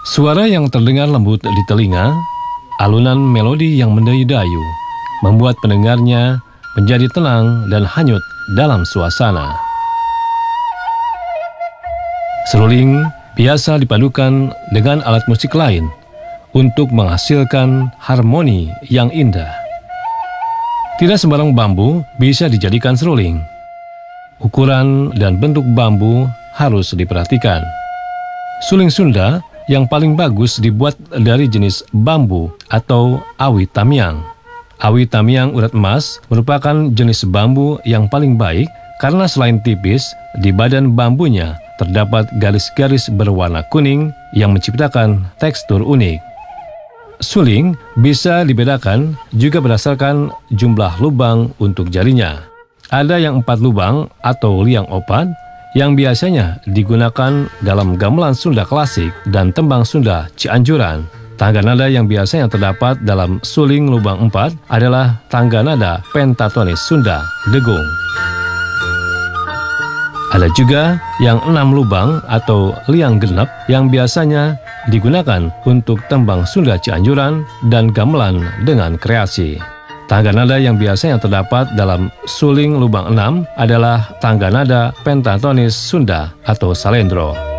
Suara yang terdengar lembut di telinga, alunan melodi yang mendayu-dayu, membuat pendengarnya menjadi tenang dan hanyut dalam suasana. Seruling biasa dipadukan dengan alat musik lain untuk menghasilkan harmoni yang indah. Tidak sembarang bambu bisa dijadikan seruling. Ukuran dan bentuk bambu harus diperhatikan. Suling Sunda yang paling bagus dibuat dari jenis bambu atau awi tamiang. Awi tamiang urat emas merupakan jenis bambu yang paling baik karena selain tipis, di badan bambunya terdapat garis-garis berwarna kuning yang menciptakan tekstur unik. Suling bisa dibedakan juga berdasarkan jumlah lubang untuk jarinya. Ada yang 4 lubang atau liang opat yang biasanya digunakan dalam gamelan Sunda klasik dan tembang Sunda Cianjuran. Tangga nada yang biasanya terdapat dalam suling lubang 4 adalah tangga nada pentatonis Sunda, degung. Ada juga yang 6 lubang atau liang genep yang biasanya digunakan untuk tembang Sunda Cianjuran dan gamelan dengan kreasi. Tangga nada yang biasanya terdapat dalam suling lubang 6 adalah tangga nada pentatonis Sunda atau salendro.